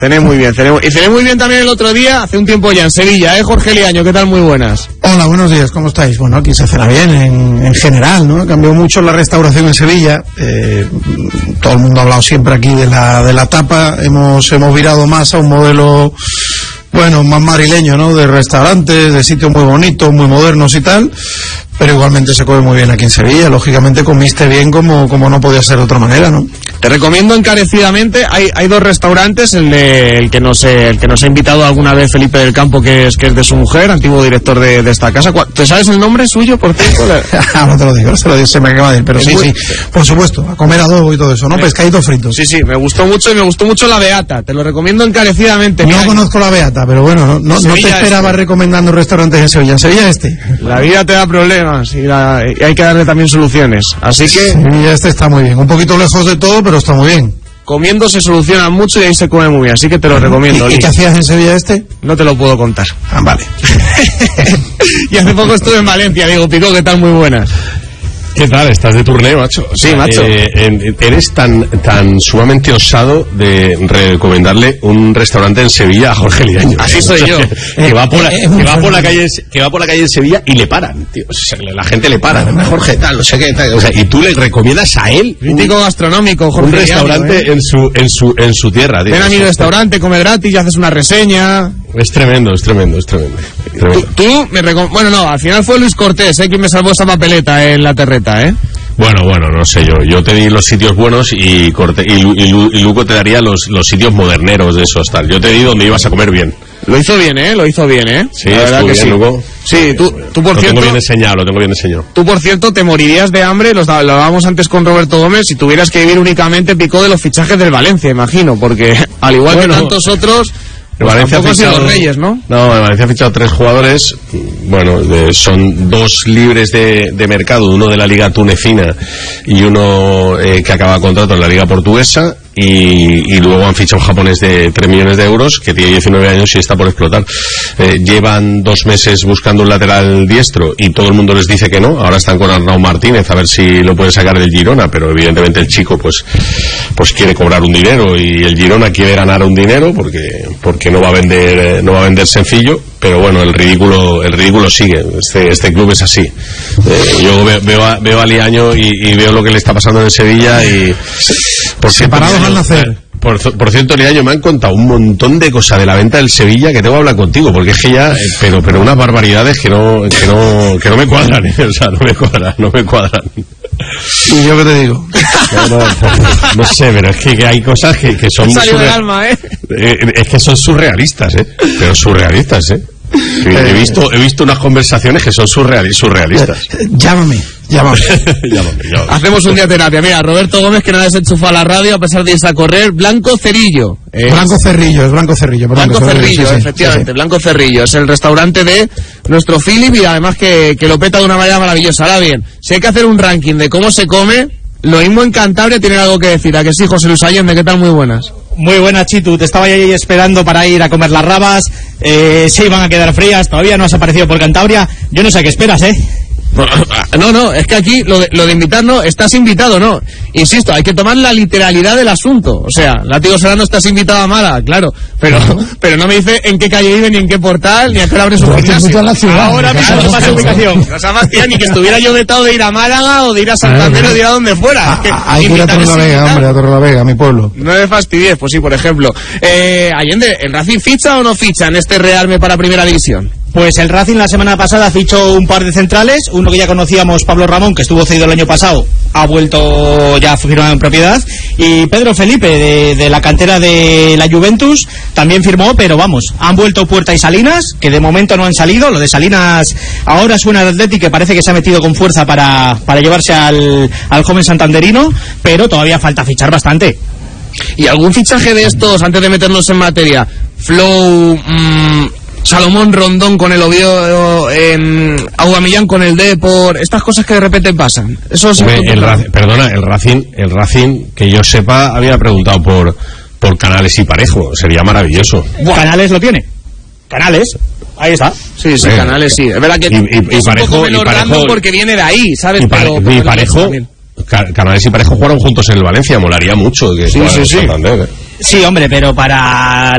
Cené muy bien, y cené muy bien también el otro día, hace un tiempo ya, en Sevilla, Jorge Liaño, ¿qué tal? Muy buenas. Hola, buenos días, ¿cómo estáis? Bueno, aquí se cena bien en general, ¿no? Cambió mucho la restauración en Sevilla, todo el mundo ha hablado siempre aquí de la tapa, hemos virado más a un modelo, bueno, más madrileño, ¿no? De restaurantes, de sitios muy bonitos, muy modernos y tal, pero igualmente se come muy bien aquí en Sevilla, lógicamente comiste bien como no podía ser de otra manera, ¿no? Te recomiendo encarecidamente, hay dos restaurantes, el que nos ha invitado alguna vez Felipe del Campo, que es de su mujer, antiguo director de esta casa. ¿Te sabes el nombre suyo, por cierto? No te lo digo, se me acaba de ir, pero sí, por supuesto, a comer adobo y todo eso, ¿no? Pescaditos fritos. Sí, me gustó mucho la Beata, te lo recomiendo encarecidamente. No conozco la Beata, pero bueno, no te esperaba recomendando restaurantes en Sevilla. En Sevilla La vida te da problemas y hay que darle también soluciones, así que... Sevilla está muy bien, un poquito lejos de todo, pero está muy bien. Comiendo se soluciona mucho y ahí se come muy bien, así que te lo recomiendo. ¿Y qué hacías en Sevilla No te lo puedo contar. Vale. Y hace poco estuve en Valencia, Diego Picó, ¿qué tal? Muy buenas. ¿Qué tal? Estás de turné, macho. Sí, macho. Eres tan sumamente osado de recomendarle un restaurante en Sevilla a Jorge Liaño. Así soy yo. Que va por la calle en Sevilla y le paran, tío. O sea, la gente le para. Jorge, tal, no sé qué, tal. O sea, y tú le recomiendas a él crítico gastronómico, Jorge un restaurante Liaño, en su tierra, tío. Ven a mi restaurante, come gratis y haces una reseña. Es tremendo. Bueno, no, al final fue Luis Cortés, quien me salvó esa papeleta en la terreta, Bueno, no sé yo te di los sitios buenos y Luco te daría los sitios moderneros de esos, tal. Yo te di donde ibas a comer bien. Lo hizo bien, Sí, la verdad que bien, sí. Luco. Sí, tú por cierto... Lo tengo bien enseñado. Tú, por cierto, te morirías de hambre, lo hablábamos antes con Roberto Gómez, si tuvieras que vivir únicamente, Picó, de los fichajes del Valencia, imagino, porque al igual que tantos otros... Valencia ha fichado los Reyes, ¿no? No, Valencia ha fichado 3 jugadores, bueno, son 2 libres de mercado, uno de la Liga Tunecina y uno que acaba contrato en la Liga Portuguesa, y luego han fichado un japonés de 3 millones de euros que tiene 19 años y está por explotar. Llevan 2 meses buscando un lateral diestro y todo el mundo les dice que no. Ahora están con Arnau Martínez a ver si lo puede sacar del Girona, pero evidentemente el chico pues quiere cobrar un dinero y el Girona quiere ganar un dinero porque no va a vender sencillo. Pero bueno, el ridículo sigue. Este club es así. Yo veo a Liaño y veo lo que le está pasando en Sevilla y separados al nacer. Por cierto, Liaño, me han contado un montón de cosas de la venta del Sevilla que tengo que hablar contigo, porque es que ya, pero unas barbaridades que no me cuadran, o sea, no me cuadran. ¿Y yo qué te digo? No sé, pero es que hay cosas que son... Salió del alma, es que son surrealistas, pero surrealistas, He visto unas conversaciones que son surrealistas. Llámame. Hacemos un día terapia. Mira, Roberto Gómez, que no ha desenchufado a la radio a pesar de irse a correr. Blanco Cerrillo. Blanco Cerrillo, efectivamente. Sí. Blanco Cerrillo es el restaurante de nuestro Philip y además que lo peta de una manera maravillosa. Ahora bien, si hay que hacer un ranking de cómo se come, lo mismo en Cantabria tiene algo que decir. ¿A que sí, José Luis Allende? ¿Qué tal? Muy buenas. Muy buenas, Chitu. Te estaba ahí esperando para ir a comer las rabas. Se iban a quedar frías. Todavía no has aparecido por Cantabria. Yo no sé a qué esperas, No, es que aquí lo de invitar no, estás invitado, no. Insisto, hay que tomar la literalidad del asunto. O sea, Látigo Serrano, estás invitado a Mala, claro. Pero no me dice en qué calle vive, ni en qué portal, ni a qué hora abre su gimnasio. Ahora mismo no pasa ubicación. No sabes, tía, ni que estuviera yo vetado de ir a Málaga o de ir a Santander o de ir a donde fuera. Hay que ir a Torrelavega, hombre, a Torrelavega, mi pueblo. No me fastidies, pues sí, por ejemplo. Allende, ¿el Racing ficha o no ficha en este Realme para Primera División? Pues el Racing la semana pasada fichó un par de centrales, uno que ya conocíamos, Pablo Ramón, que estuvo cedido el año pasado, ha vuelto ya firmado en propiedad, y Pedro Felipe de la cantera de la Juventus también firmó, pero vamos, han vuelto Puerta y Salinas, que de momento no han salido. Lo de Salinas ahora suena al Athletic, que parece que se ha metido con fuerza para llevarse al joven santanderino, pero todavía falta fichar bastante. ¿Y algún fichaje de estos, antes de meternos en materia, Flow, Salomón Rondón con el Oviedo, Aubameyang con el Depor, estas cosas que de repente pasan? Eso sí. El Racing, que yo sepa, había preguntado por Canales y Parejo. Sería maravilloso. Canales lo tiene. Canales, ahí está. Sí, Canales sí. Es verdad que es Parejo, un poco menos random porque viene de ahí, ¿sabes? Parejo, Canales y Parejo jugaron juntos en el Valencia, molaría mucho que sí. Santander, Sí, hombre, pero para